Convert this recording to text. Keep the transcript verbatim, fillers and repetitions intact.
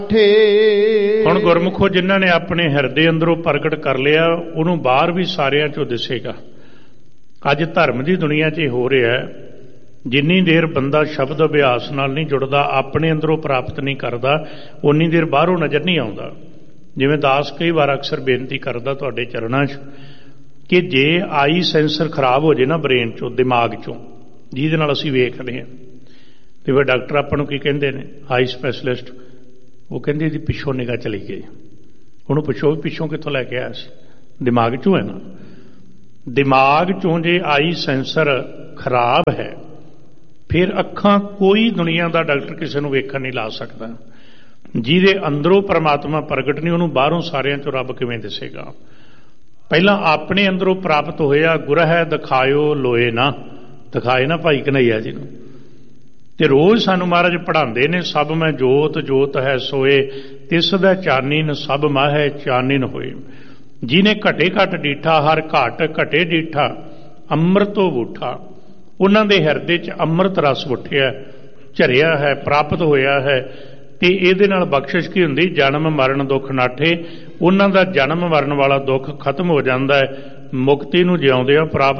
ਹੁਣ ਗੁਰਮੁਖੋ ਜਿਨ੍ਹਾਂ ਨੇ ਆਪਣੇ ਹਿਰਦੇ ਅੰਦਰੋਂ ਪ੍ਰਗਟ ਕਰ ਲਿਆ ਉਹਨੂੰ ਬਾਹਰ ਵੀ ਸਾਰਿਆਂ ਚੋਂ ਦਿਸੇਗਾ। ਅੱਜ ਧਰਮ ਦੀ ਦੁਨੀਆ 'ਚ ਹੋ ਰਿਹਾ, ਜਿੰਨੀ ਦੇਰ ਬੰਦਾ ਸ਼ਬਦ ਅਭਿਆਸ ਨਾਲ ਨਹੀਂ ਜੁੜਦਾ, ਆਪਣੇ ਅੰਦਰੋਂ ਪ੍ਰਾਪਤ ਨਹੀਂ ਕਰਦਾ, ਉਨੀ ਦੇਰ ਬਾਹਰੋਂ ਨਜ਼ਰ ਨਹੀਂ ਆਉਂਦਾ। ਜਿਵੇਂ ਦਾਸ ਕਈ ਵਾਰ ਅਕਸਰ ਬੇਨਤੀ ਕਰਦਾ ਤੁਹਾਡੇ ਚਰਨਾਂ 'ਚ ਕਿ ਜੇ ਆਈ ਸੈਂਸਰ ਖਰਾਬ ਹੋ ਜੇ ਨਾ ਬ੍ਰੇਨ 'ਚੋਂ, ਦਿਮਾਗ 'ਚੋਂ, ਜਿਹਦੇ ਨਾਲ ਅਸੀਂ ਵੇਖਦੇ ਹਾਂ, ਤੇ ਫਿਰ ਡਾਕਟਰ ਆਪਾਂ ਨੂੰ ਕੀ ਕਹਿੰਦੇ ਨੇ, ਆਈ ਸਪੈਸ਼ਲਿਸਟ, ਉਹ ਕਹਿੰਦੇ ਇਹਦੀ ਪਿੱਛੋਂ ਨਿਗਾਹ ਚਲੀ ਗਈ। ਉਹਨੂੰ ਪੁੱਛੋ ਪਿੱਛੋਂ ਕਿੱਥੋਂ ਲੈ ਕੇ ਆਇਆ ਸੀ? ਦਿਮਾਗ 'ਚੋਂ ਹੈ ਨਾ। ਦਿਮਾਗ 'ਚੋਂ ਜੇ ਆਈ ਸੈਂਸਰ ਖਰਾਬ ਹੈ, ਫਿਰ ਅੱਖਾਂ ਕੋਈ ਦੁਨੀਆ ਦਾ ਡਾਕਟਰ ਕਿਸੇ ਨੂੰ ਵੇਖਣ ਨਹੀਂ ਲਾ ਸਕਦਾ। ਜਿਹਦੇ ਅੰਦਰੋਂ ਪਰਮਾਤਮਾ ਪ੍ਰਗਟ ਨਹੀਂ, ਉਹਨੂੰ ਬਾਹਰੋਂ ਸਾਰਿਆਂ 'ਚੋਂ ਰੱਬ ਕਿਵੇਂ ਦਿਸੇਗਾ? ਪਹਿਲਾਂ ਆਪਣੇ ਅੰਦਰੋਂ ਪ੍ਰਾਪਤ ਹੋਇਆ। ਗੁਰਹਿ ਦਿਖਾਇਓ ਲੋਏ ਨਾ, ਦਿਖਾਏ ਨਾ ਭਾਈ ਕਨ੍ਹਈਆ ਜੀ ਨੂੰ। ਤੇ ਰੋਜ਼ ਸਾਨੂੰ ਮਹਾਰਾਜ ਪੜ੍ਹਾਉਂਦੇ ਨੇ, ਸਭ ਮੈਂ ਜੋਤ ਜੋਤ ਹੈ ਸੋਏ, ਤਿਸ ਦਾ ਚਾਨਣ ਸਭ ਮਾਹੈ ਚਾਨਣ ਹੋਏ। ਜਿਹਨੇ ਘਟੇ ਘਟ ਡੀਠਾ, ਹਰ ਘਾਟ ਘਟੇ ਡੀਠਾ, ਅੰਮ੍ਰਿਤੋਂ ਬੂਠਾ। ਉਹਨਾਂ ਦੇ ਹਿਰਦੇ 'ਚ ਅੰਮ੍ਰਿਤ ਰਸ ਉੱਠਿਆ, ਝਰਿਆ ਹੈ, ਪ੍ਰਾਪਤ ਹੋਇਆ ਹੈ। ਤੇ ਇਹਦੇ ਨਾਲ ਬਖਸ਼ਿਸ਼ ਕੀ ਹੁੰਦੀ? ਜਨਮ ਮਰਨ ਦੁੱਖ ਨਾਠੇ। ਉਹਨਾਂ ਦਾ ਜਨਮ ਮਰਨ ਵਾਲਾ ਦੁੱਖ ਖਤਮ ਹੋ ਜਾਂਦਾ ਹੈ। ਮੁਕਤੀ ਨੂੰ ਜਿਉਂਦੇ ਆ ਪ੍ਰਾਪਤ